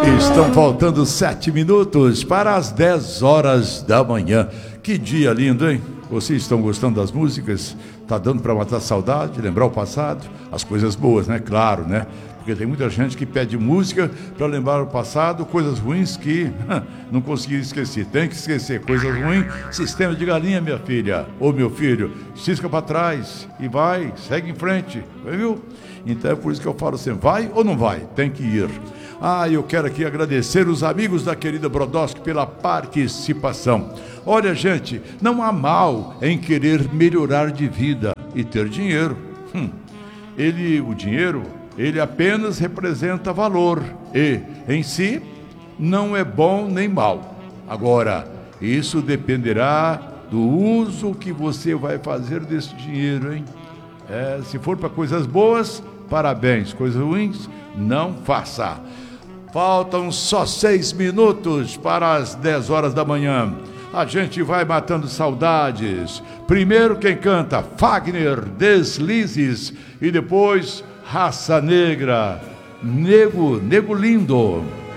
Estão faltando 7 minutos para as 10 horas da manhã. Que dia lindo, hein? Vocês estão gostando das músicas? Tá dando para matar a saudade, lembrar o passado? As coisas boas, né? Claro, né? Porque tem muita gente que pede música para lembrar o passado, coisas ruins que não consegui esquecer. Tem que esquecer coisas ruins. Sistema de galinha, minha filha ou meu filho, cisca para trás e vai, segue em frente, viu? Então é por isso que eu falo assim, vai ou não vai? Tem que ir. Eu quero aqui agradecer os amigos da querida Brodowski pela participação. Olha, gente, não há mal em querer melhorar de vida e ter dinheiro. O dinheiro, ele apenas representa valor e, em si, não é bom nem mal. Agora, isso dependerá do uso que você vai fazer desse dinheiro, hein? Se for para coisas boas, parabéns. Coisas ruins, não faça. Faltam só 6 minutos para as 10 horas da manhã. A gente vai matando saudades. Primeiro quem canta, Fagner, Deslizes. E depois, Raça Negra, Nego Lindo.